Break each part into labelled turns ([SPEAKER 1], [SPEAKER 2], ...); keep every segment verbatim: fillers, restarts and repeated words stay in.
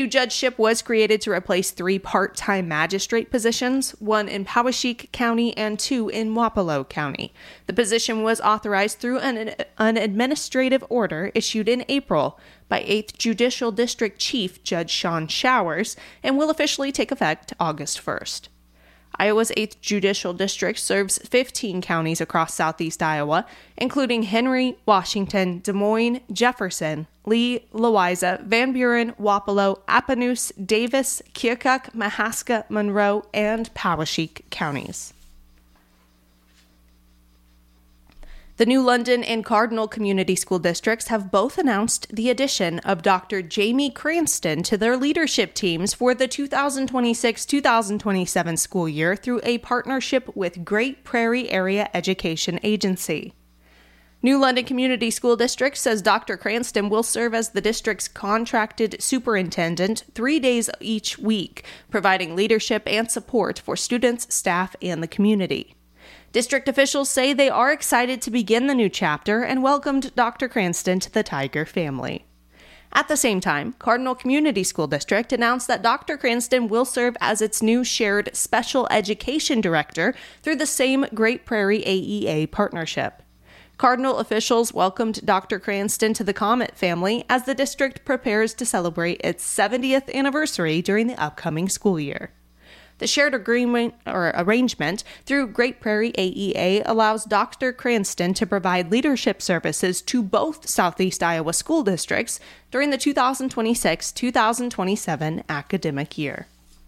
[SPEAKER 1] New judgeship was created to replace three part-time magistrate positions, one in Poweshiek County and two in Wapello County. The position was authorized through an, an administrative order issued in April by eighth Judicial District Chief Judge Sean Showers and will officially take effect August first. Iowa's eighth Judicial District serves fifteen counties across southeast Iowa, including Henry, Washington, Des Moines, Jefferson, Lee, Louisa, Van Buren, Wapello, Appanoose, Davis, Keokuk, Mahaska, Monroe, and Poweshiek counties. The New London and Cardinal Community School Districts have both announced the addition of Doctor Jamie Cranston to their leadership teams for the two thousand twenty-six two thousand twenty-seven school year through a partnership with Great Prairie Area Education Agency. New London Community School District says Doctor Cranston will serve as the district's contracted superintendent three days each week, providing leadership and support for students, staff, and the community. District officials say they are excited to begin the new chapter and welcomed Doctor Cranston to the Tiger family. At the same time, Cardinal Community School District announced that Doctor Cranston will serve as its new shared special education director through the same Great Prairie A E A partnership. Cardinal officials welcomed Doctor Cranston to the Comet family as the district prepares to celebrate its seventieth anniversary during the upcoming school year. The shared agreement or arrangement through Great Prairie A E A allows Doctor Cranston to provide leadership services to both Southeast Iowa school districts during the two thousand twenty-six two thousand twenty-seven academic year.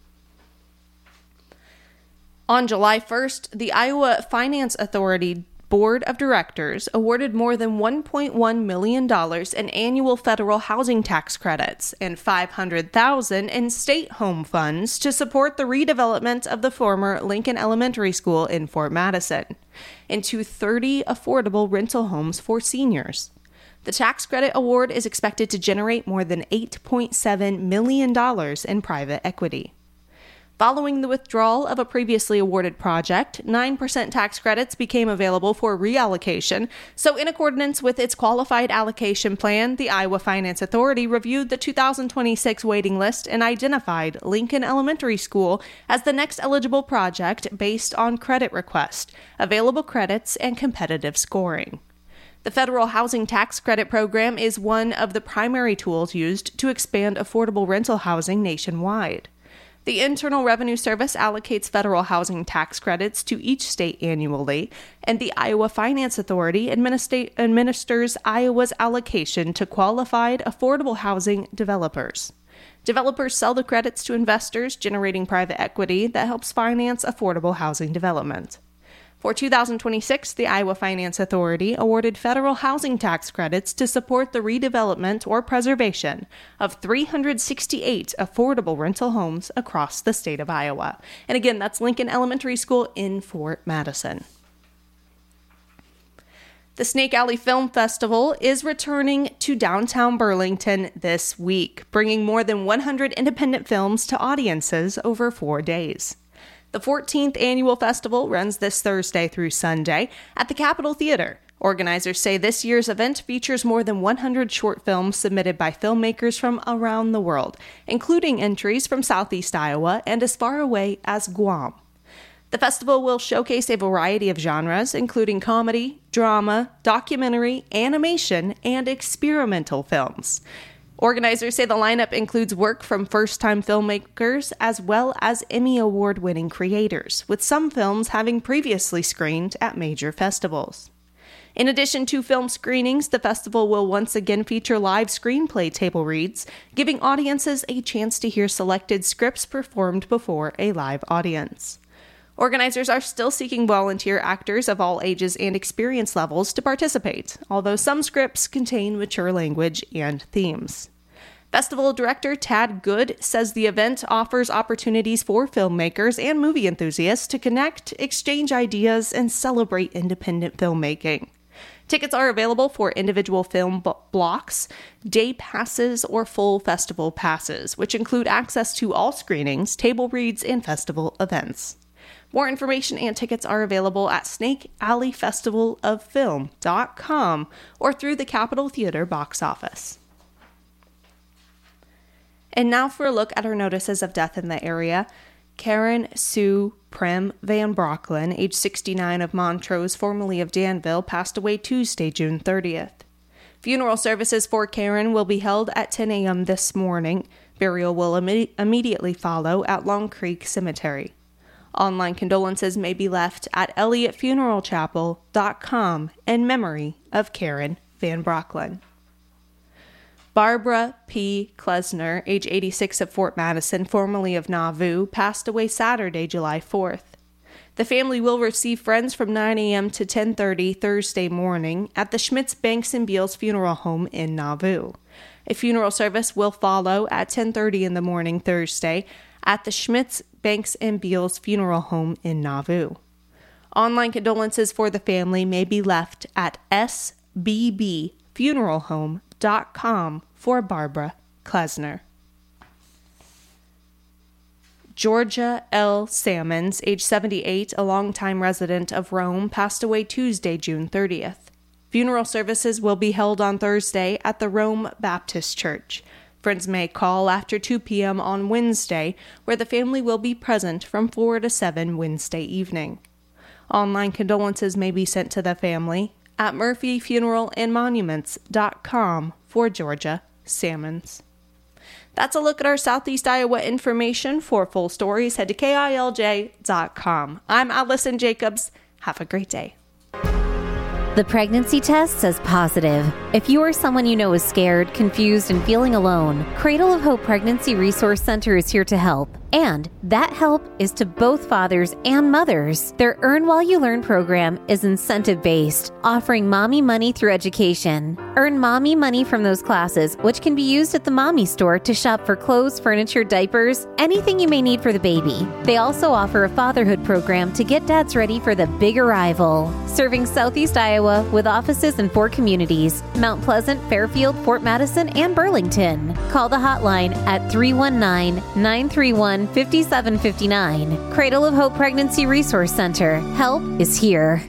[SPEAKER 1] On July first, the Iowa Finance Authority Board of Directors awarded more than one point one million dollars in annual federal housing tax credits and five hundred thousand dollars in state home funds to support the redevelopment of the former Lincoln Elementary School in Fort Madison into thirty affordable rental homes for seniors. The tax credit award is expected to generate more than eight point seven million dollars in private equity. Following the withdrawal of a previously awarded project, nine percent tax credits became available for reallocation, so in accordance with its qualified allocation plan, the Iowa Finance Authority reviewed the two thousand twenty-six waiting list and identified Lincoln Elementary School as the next eligible project based on credit request, available credits, and competitive scoring. The Federal Housing Tax Credit Program is one of the primary tools used to expand affordable rental housing nationwide. The Internal Revenue Service allocates federal housing tax credits to each state annually, and the Iowa Finance Authority administra- administers Iowa's allocation to qualified affordable housing developers. Developers sell the credits to investors, generating private equity that helps finance affordable housing development. For two thousand twenty-six, the Iowa Finance Authority awarded federal housing tax credits to support the redevelopment or preservation of three hundred sixty-eight affordable rental homes across the state of Iowa. And again, that's Lincoln Elementary School in Fort Madison. The Snake Alley Film Festival is returning to downtown Burlington this week, bringing more than one hundred independent films to audiences over four days. The fourteenth annual festival runs this Thursday through Sunday at the Capitol Theater. Organizers say this year's event features more than one hundred short films submitted by filmmakers from around the world, including entries from Southeast Iowa and as far away as Guam. The festival will showcase a variety of genres, including comedy, drama, documentary, animation, and experimental films. Organizers say the lineup includes work from first-time filmmakers as well as Emmy Award-winning creators, with some films having previously screened at major festivals. In addition to film screenings, the festival will once again feature live screenplay table reads, giving audiences a chance to hear selected scripts performed before a live audience. Organizers are still seeking volunteer actors of all ages and experience levels to participate, although some scripts contain mature language and themes. Festival director Tad Good says the event offers opportunities for filmmakers and movie enthusiasts to connect, exchange ideas, and celebrate independent filmmaking. Tickets are available for individual film b- blocks, day passes, or full festival passes, which include access to all screenings, table reads, and festival events. More information and tickets are available at snake alley festival of film dot com or through the Capitol Theater box office. And now for a look at our notices of death in the area. Karen Sue Prim Van Brocklin, age sixty-nine, of Montrose, formerly of Danville, passed away Tuesday, June thirtieth. Funeral services for Karen will be held at ten a.m. this morning. Burial will imme- immediately follow at Long Creek Cemetery. Online condolences may be left at elliott funeral chapel dot com in memory of Karen Van Brocklin. Barbara P. Klesner, age eighty-six, of Fort Madison, formerly of Nauvoo, passed away Saturday, July fourth. The family will receive friends from nine a.m. to ten thirty Thursday morning at the Schmitz, Banks and Beals Funeral Home in Nauvoo. A funeral service will follow at ten thirty in the morning Thursday at the Schmitz, Banks and Beals Funeral Home in Nauvoo. Online condolences for the family may be left at s b b funeral home dot com for Barbara Klesner. Georgia L. Salmons, age seventy-eight, a longtime resident of Rome, passed away Tuesday, June thirtieth. Funeral services will be held on Thursday at the Rome Baptist Church. Friends may call after two p.m. on Wednesday, where the family will be present from four to seven Wednesday evening. Online condolences may be sent to the family at murphy funeral and monuments dot com for Georgia Salmons. That's a look at our Southeast Iowa information. For full stories, head to K I L J dot com. I'm Allison Jacobs. Have a great day.
[SPEAKER 2] The pregnancy test says positive. If you or someone you know is scared, confused, and feeling alone, Cradle of Hope Pregnancy Resource Center is here to help. And that help is to both fathers and mothers. Their Earn While You Learn program is incentive-based, offering mommy money through education. Earn mommy money from those classes, which can be used at the mommy store to shop for clothes, furniture, diapers, anything you may need for the baby. They also offer a fatherhood program to get dads ready for the big arrival. Serving Southeast Iowa with offices in four communities: Mount Pleasant, Fairfield, Fort Madison, and Burlington. Call the hotline at three one nine, nine three one, five seven five nine. Cradle of Hope Pregnancy Resource Center. Help is here.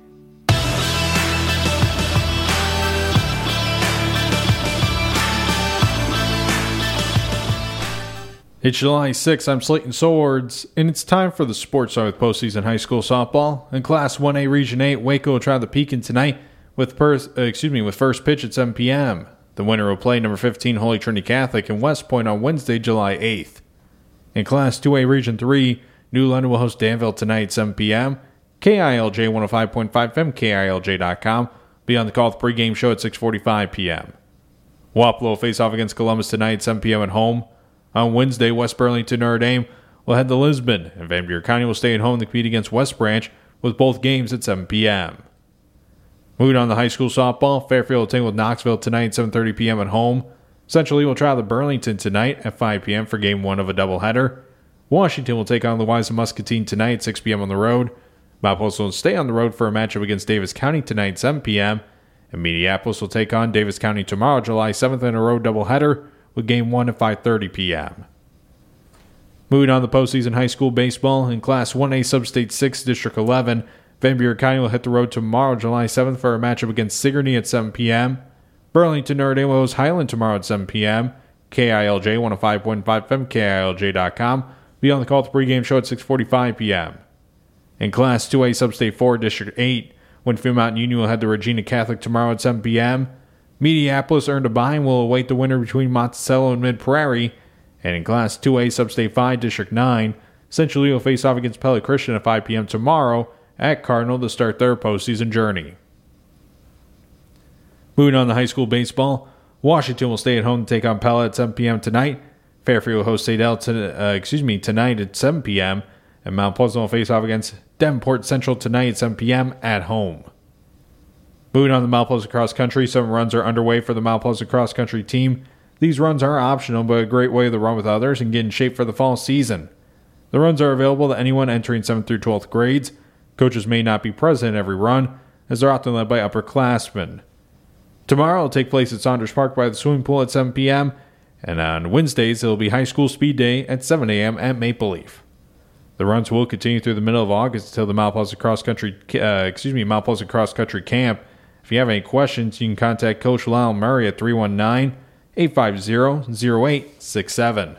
[SPEAKER 3] It's July sixth, I'm Slayton Swords, and it's time for the Sports Zone with postseason high school softball. In Class one A Region eight, Waco will try the Pekin tonight with, pers- uh, excuse me, with first pitch at seven p.m. The winner will play number fifteen Holy Trinity Catholic in West Point on Wednesday, July eighth. In Class two A Region three, New London will host Danville tonight at seven p.m. K I L J one oh five point five F M, K I L J dot com. Be on the call with the pregame show at six forty-five p.m. Wapello will face off against Columbus tonight at seven p.m. at home. On Wednesday, West Burlington Notre Dame will head to Lisbon, and Van Buren County will stay at home to compete against West Branch with both games at seven p.m. Moving on to high school softball, Fairfield will take with Knoxville tonight at seven thirty p.m. at home. Central Lee will travel to Burlington tonight at five p.m. for game one of a doubleheader. Washington will take on Louisa Muscatine tonight at six p.m. on the road. Mount Post will stay on the road for a matchup against Davis County tonight at seven p.m. And Minneapolis will take on Davis County tomorrow, July seventh, in a road doubleheader with game one at five thirty p.m. Moving on to postseason high school baseball, in Class one A Substate six, District eleven, Van Buren County will hit the road tomorrow, July seventh, for a matchup against Sigourney at seven p.m. Burlington Notre Dame will host Highland tomorrow at seven p.m. K I L J one oh five point five F M, K I L J dot com. Be on the call at the pregame show at six forty-five p.m. In Class two A Substate four, District eight, Winfield Mountain Union will head to Regina Catholic tomorrow at seven p.m. Mediapolis earned a bye and will await the winner between Monticello and Mid Prairie. And in Class two A Substate five, District nine, Central Lee will face off against Pellet Christian at five p.m. tomorrow at Cardinal to start their postseason journey. Moving on to high school baseball, Washington will stay at home to take on Pellet at seven p.m. tonight. Fairfield will host Sadell to, uh, excuse me, tonight at seven p.m. And Mount Pleasant will face off against Davenport Central tonight at seven p.m. at home. Moving on to Mount Pleasant Cross Country, some runs are underway for the Mount Pleasant Cross Country team. These runs are optional, but a great way to run with others and get in shape for the fall season. The runs are available to anyone entering seventh through twelfth grades. Coaches may not be present at every run, as they're often led by upperclassmen. Tomorrow it will take place at Saunders Park by the swimming pool at seven p.m., and on Wednesdays it will be High School Speed Day at seven a.m. at Maple Leaf. The runs will continue through the middle of August until the Mount Pleasant Cross Country, uh, excuse me, Mount Pleasant Cross Country Camp. If you have any questions, you can contact Coach Lyle Murray at three one nine, eight five zero, zero eight six seven.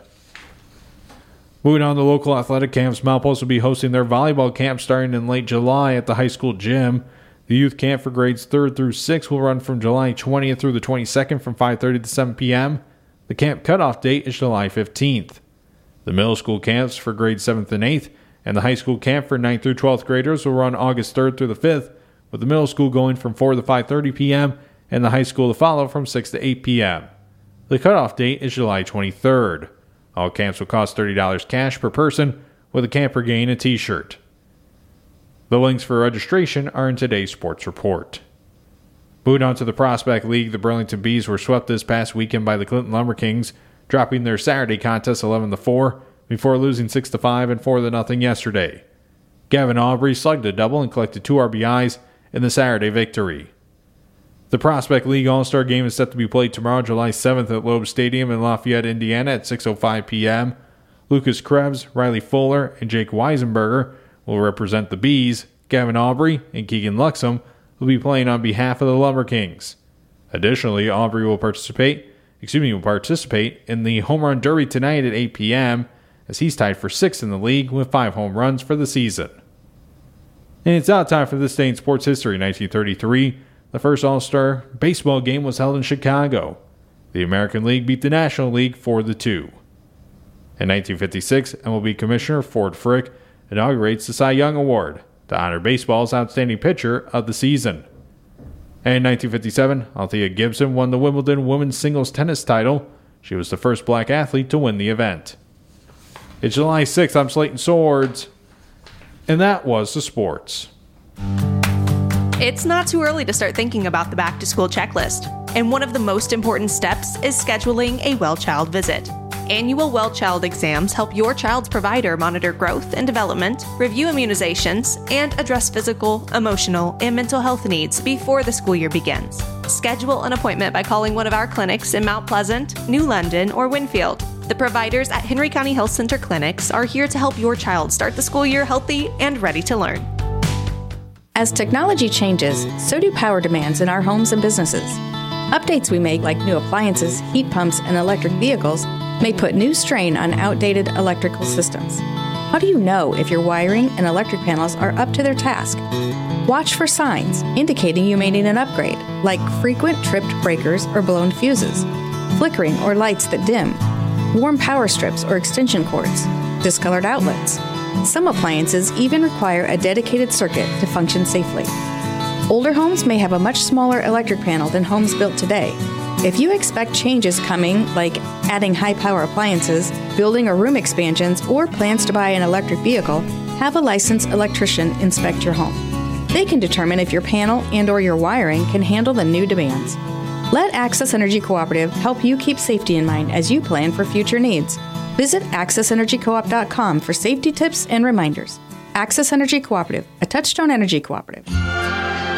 [SPEAKER 3] Moving on to local athletic camps, Milepost will be hosting their volleyball camp starting in late July at the high school gym. The youth camp for grades third through sixth will run from July twentieth through the twenty-second from five thirty to seven p.m. The camp cutoff date is July fifteenth. The middle school camps for grades seventh and eighth and the high school camp for ninth through twelfth graders will run August third through the fifth, with the middle school going from four to five thirty p.m. and the high school to follow from six to eight p.m. The cutoff date is July twenty-third. All camps will cost thirty dollars cash per person, with a camper getting a t-shirt. The links for registration are in today's sports report. Moving on to the Prospect League, the Burlington Bees were swept this past weekend by the Clinton Lumber Kings, dropping their Saturday contest eleven to four before losing six to five and four to nothing yesterday. Gavin Aubrey slugged a double and collected two R B Is in the Saturday victory. The Prospect League All-Star Game is set to be played tomorrow, July seventh at Loeb Stadium in Lafayette, Indiana at six oh five p.m. Lucas Krebs, Riley Fuller, and Jake Weisenberger will represent the Bees. Gavin Aubrey and Keegan Luxem will be playing on behalf of the Lumber Kings. Additionally, Aubrey will participate, excuse me, will participate in the Home Run Derby tonight at eight p.m. as he's tied for sixth in the league with five home runs for the season. And it's now time for this day in sports history. nineteen thirty-three, the first All-Star baseball game was held in Chicago. The American League beat the National League four to two. In nineteen fifty-six, M L B Commissioner Ford Frick inaugurates the Cy Young Award to honor baseball's outstanding pitcher of the season. And in nineteen fifty-seven, Althea Gibson won the Wimbledon women's singles tennis title. She was the first black athlete to win the event. It's July sixth, I'm Slayton Swords, and that was the sports.
[SPEAKER 1] It's not too early to start thinking about the back-to-school checklist, and one of the most important steps is scheduling a well child visit. Annual well child exams help your child's provider monitor growth and development, review immunizations, and address physical, emotional, and mental health needs before the school year begins. Schedule an appointment by calling one of our clinics in Mount Pleasant, New London, or Winfield. The providers at Henry County Health Center clinics are here to help your child start the school year healthy and ready to learn.
[SPEAKER 4] As technology changes, so do power demands in our homes and businesses. Updates we make, like new appliances, heat pumps, and electric vehicles, may put new strain on outdated electrical systems. How do you know if your wiring and electric panels are up to their task? Watch for signs indicating you may need an upgrade, like frequent tripped breakers or blown fuses, flickering or lights that dim, warm power strips or extension cords, discolored outlets. Some appliances even require a dedicated circuit to function safely. Older homes may have a much smaller electric panel than homes built today. If you expect changes coming, like adding high-power appliances, building or room expansions, or plans to buy an electric vehicle, have a licensed electrician inspect your home. They can determine if your panel and or your wiring can handle the new demands. Let Access Energy Cooperative help you keep safety in mind as you plan for future needs. Visit access energy co op dot com for safety tips and reminders. Access Energy Cooperative, a Touchstone Energy cooperative.